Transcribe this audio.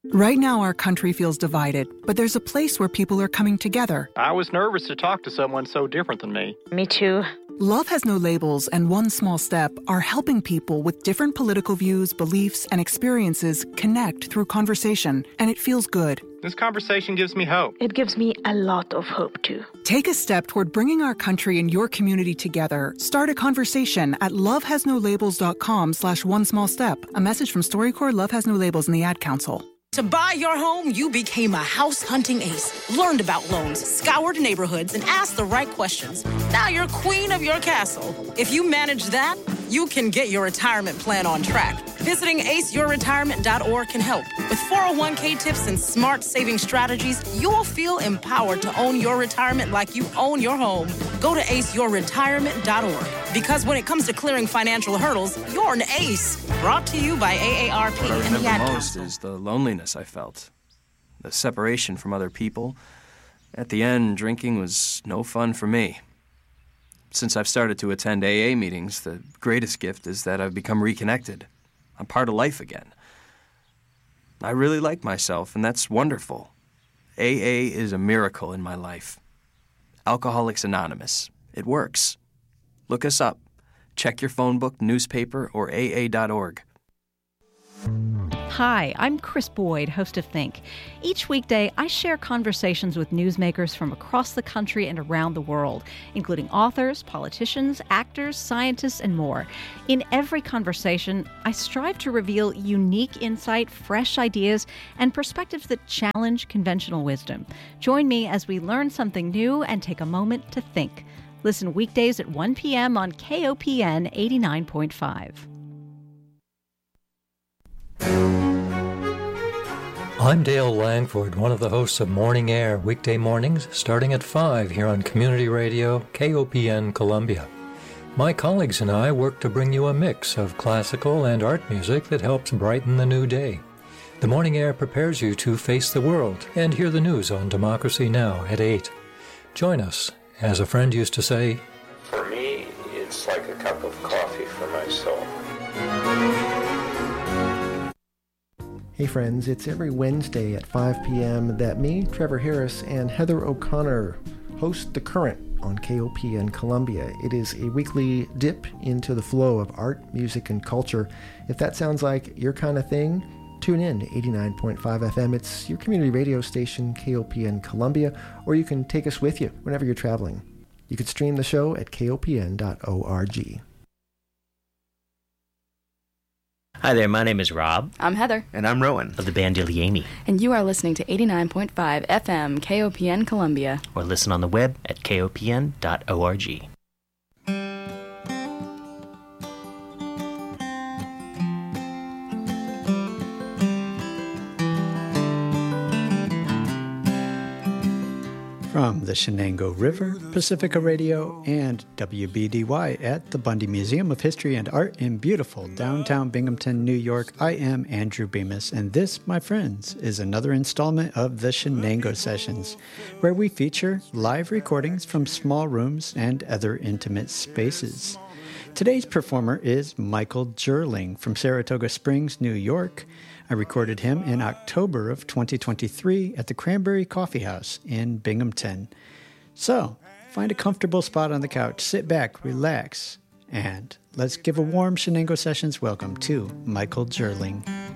Right now, our country feels divided, but there's a place where people are coming together. I was nervous to talk to someone so different than me. Me too. Love Has No Labels and One Small Step are helping people with different political views, beliefs, and experiences connect through conversation, and it feels good. This conversation gives me hope. It gives me a lot of hope, too. Take a step toward bringing our country and your community together. Start a conversation at lovehasnolabels.com/onesmallstep. A message from StoryCorps, Love Has No Labels, and the Ad Council. To buy your home, you became a house hunting ace, learned about loans, scoured neighborhoods, and asked the right questions. Now you're queen of your castle. If you manage that, you can get your retirement plan on track. Visiting aceyourretirement.org can help. With 401k tips and smart saving strategies, you'll feel empowered to own your retirement like you own your home. Go to aceyourretirement.org. Because when it comes to clearing financial hurdles, you're an ace. Brought to you by AARP What I and the Ad remember most Council. is the loneliness I felt, the separation from other people. At the end, drinking was no fun for me. Since I've started to attend AA meetings, the greatest gift is that I've become reconnected. I'm part of life again. I really like myself, and that's wonderful. AA is a miracle in my life. Alcoholics Anonymous. It works. Look us up. Check your phone book, newspaper, or AA.org. Hi, I'm Chris Boyd, host of Think. Each weekday, I share conversations with newsmakers from across the country and around the world, including authors, politicians, actors, scientists, and more. In every conversation, I strive to reveal unique insight, fresh ideas, and perspectives that challenge conventional wisdom. Join me as we learn something new and take a moment to think. Listen weekdays at 1 p.m. on KOPN 89.5. I'm Dale Langford, one of the hosts of Morning Air, weekday mornings starting at 5 here on Community Radio, KOPN Columbia. My colleagues and I work to bring you a mix of classical and art music that helps brighten the new day. The Morning Air prepares you to face the world and hear the news on Democracy Now! At 8. Join us. As a friend used to say, for me, it's like a cup of coffee for my soul. Hey friends, it's every Wednesday at 5 p.m. that me, Trevor Harris, and Heather O'Connor host The Current on KOPN Columbia. It is a weekly dip into the flow of art, music, and culture. If that sounds like your kind of thing, tune in to 89.5 FM. It's your community radio station, KOPN Columbia, or you can take us with you whenever you're traveling. You could stream the show at kopn.org. Hi there, my name is Rob. I'm Heather. And I'm Rowan. Of the band Iliani. And you are listening to 89.5 FM KOPN Columbia. Or listen on the web at kopn.org. From the Shenango River, Pacifica Radio, and WBDY at the Bundy Museum of History and Art in beautiful downtown Binghamton, New York, I am Andrew Bemis, and this, my friends, is another installment of the Shenango Sessions, where we feature live recordings from small rooms and other intimate spaces. Today's performer is Michael Jerling from Saratoga Springs, New York. I recorded him in October of 2023 at the Cranberry Coffee House in Binghamton. So, find a comfortable spot on the couch, sit back, relax, and let's give a warm Shenango Sessions welcome to Michael Jerling.